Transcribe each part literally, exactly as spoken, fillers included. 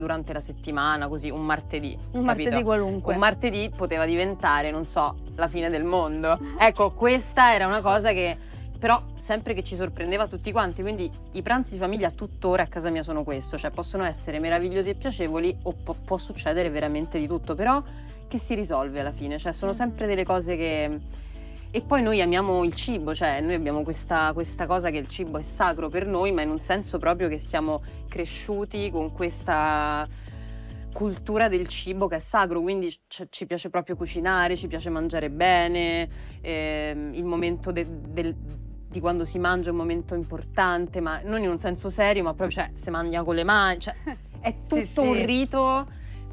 durante la settimana, così un martedì. Un capito? martedì qualunque. Un martedì poteva diventare, non so, la fine del mondo. Ecco, questa era una cosa che però sempre che ci sorprendeva tutti quanti, quindi i pranzi di famiglia tuttora a casa mia sono questo, cioè possono essere meravigliosi e piacevoli o po- può succedere veramente di tutto, però che si risolve alla fine, cioè sono sempre delle cose che... E poi noi amiamo il cibo, cioè noi abbiamo questa, questa cosa che il cibo è sacro per noi, ma in un senso proprio che siamo cresciuti con questa cultura del cibo che è sacro, quindi c- ci piace proprio cucinare, ci piace mangiare bene, ehm, il momento de- del, di quando si mangia è un momento importante, ma non in un senso serio, ma proprio, cioè, si mangia con le mani, cioè è tutto Sì, sì. un rito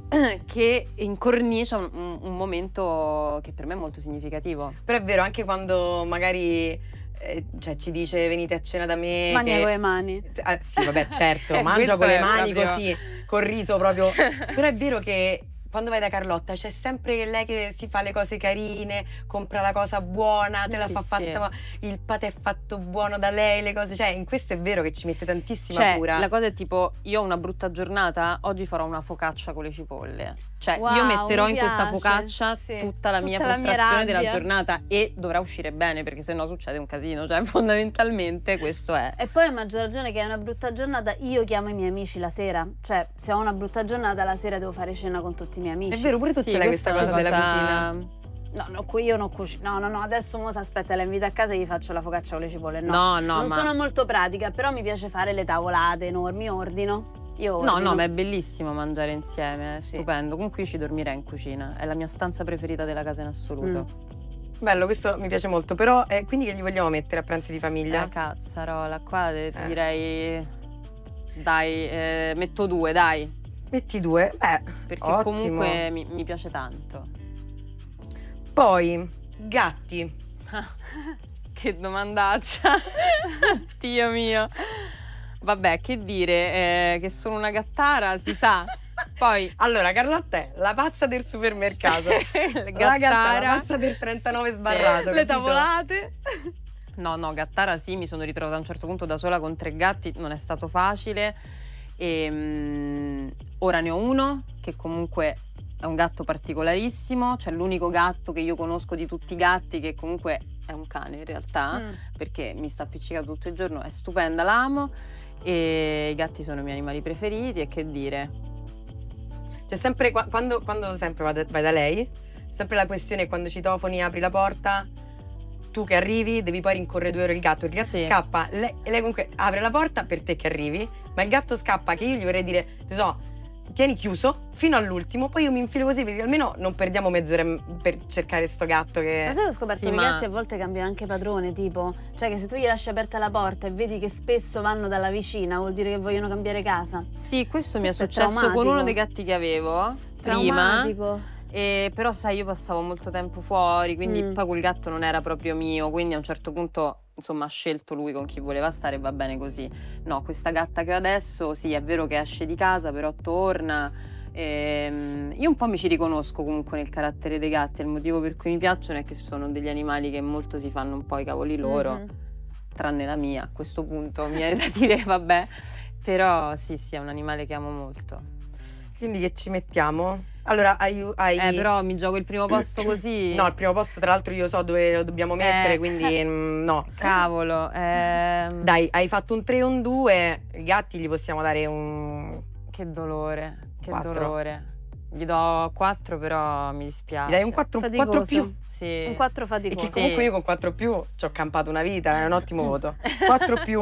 che incornicia un, un, un momento che per me è molto significativo. Però è vero, anche quando magari eh, cioè, ci dice venite a cena da me. Mangia che... con le mani. Ah, sì, vabbè, certo, Eh, mangia questo con le è mani proprio- così, col riso proprio. Però è vero che quando vai da Carlotta c'è sempre lei che si fa le cose carine, compra la cosa buona, te la Sì, fa sì. fatta, il patè è fatto buono da lei, le cose, cioè in questo è vero che ci mette tantissima Cioè, cura. la cosa è tipo, io ho una brutta giornata, oggi farò una focaccia con le cipolle. Cioè, Wow, io metterò mi in questa piace. focaccia Sì. tutta la mia Tutta la mia frustrazione della rabbia. giornata e dovrà uscire bene, perché sennò succede un casino. Cioè, fondamentalmente questo è. E poi a maggior ragione che è una brutta giornata, io chiamo i miei amici la sera. Cioè, se ho una brutta giornata, la sera devo fare cena con tutti i miei amici. È vero, pure tu Sì, ce l'hai questa questa cosa è una della cosa- cucina. No, no, qui io non cucino. No, no, no, adesso mo si aspetta, la invito a casa e gli faccio la focaccia con le cipolle. No, No, no, non ma- sono molto pratica, però mi piace fare le tavolate enormi, ordino. Io No, ordino. no, ma è bellissimo mangiare insieme, è Sì. stupendo. Comunque io ci dormirei in cucina, è la mia stanza preferita della casa in assoluto. Bello, questo mi piace molto, però eh, quindi che gli vogliamo mettere a pranzi di famiglia? La cazzarola, qua ti Eh. direi... Dai, eh, metto due, dai. Metti due, beh, Perché ottimo. comunque mi, mi piace tanto. Poi, gatti. Che domandaccia. Dio mio. Vabbè, che dire, eh, che sono una gattara, si sa. Poi Allora, Carlotta è la pazza del supermercato. la La gattara, gattara. la pazza del trentanove sbarrato. Le capito? tavolate. No, no, gattara sì, mi sono ritrovata a un certo punto da sola con tre gatti, non è stato facile. E, mm, ora ne ho uno che comunque è un gatto particolarissimo, cioè l'unico gatto che io conosco di tutti i gatti che comunque è un cane in realtà, Mm. perché mi sta appiccicato tutto il giorno, è stupenda, l'amo e i gatti sono i miei animali preferiti e che dire. C'è sempre, qua- quando, quando sempre vado- vai da lei, sempre la questione quando citofoni, apri la porta, tu che arrivi devi poi rincorrere due ore il gatto, il gatto Sì. scappa, lei, lei comunque apre la porta per te che arrivi, ma il gatto scappa che io gli vorrei dire, ne so, tieni chiuso fino all'ultimo, poi io mi infilo così perché almeno non perdiamo mezz'ora per cercare sto gatto che... Ma sai che ho scoperto Sì, che i ma- gatti a volte cambiano anche padrone, tipo, cioè che se tu gli lasci aperta la porta e vedi che spesso vanno dalla vicina, vuol dire che vogliono cambiare casa. Sì, questo mi è Questo è successo con traumatico. uno dei gatti che avevo prima. Traumatico. E però sai, io passavo molto tempo fuori, quindi Mm. poi quel gatto non era proprio mio, quindi a un certo punto insomma ha scelto lui con chi voleva stare e va bene così. No, questa gatta che ho adesso, sì, è vero che esce di casa, però torna. Ehm, io un po' mi ci riconosco comunque nel carattere dei gatti, il motivo per cui mi piacciono è che sono degli animali che molto si fanno un po' i cavoli loro, Mhm. tranne la mia, a questo punto mi viene da dire vabbè, però sì, sì, è un animale che amo molto. Quindi che ci mettiamo? Allora, hai... hai... Eh, però mi gioco il primo posto così. No, il primo posto tra l'altro io so dove lo dobbiamo mettere, Eh. quindi mm, no. Cavolo, ehm, Dai, hai fatto un tre o un due, i gatti gli possiamo dare un... che dolore, che Quattro. dolore. Gli do quattro, però mi dispiace. Gli dai un quattro, Faticoso. quattro più. Sì. Un quattro E faticoso. che comunque io con quattro più ci ho campato una vita, è un ottimo voto. quattro più.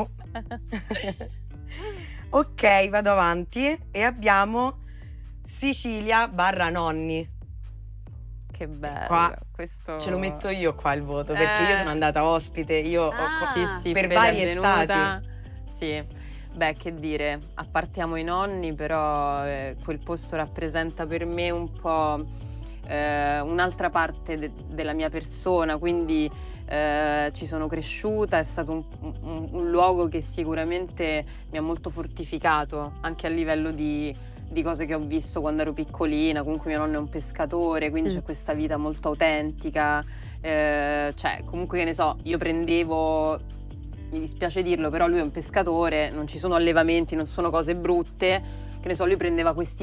Ok, vado avanti e abbiamo Sicilia barra nonni. Che bello. Qua Questo Ce lo metto io qua il voto, perché Eh. io sono andata ospite, io ho... Ah. Sì, sì, per Fede varie è venuta. estati. Sì. Beh, che dire, appartiamo i nonni, però eh, quel posto rappresenta per me un po' eh, un'altra parte de- della mia persona, quindi eh, ci sono cresciuta, è stato un, un- un luogo che sicuramente mi ha molto fortificato, anche a livello di, di cose che ho visto quando ero piccolina. Comunque mio nonno è un pescatore, quindi Mm. c'è questa vita molto autentica, eh, cioè comunque che ne so, io prendevo... Mi dispiace dirlo, però lui è un pescatore, non ci sono allevamenti, non sono cose brutte, che ne so, lui prendeva questi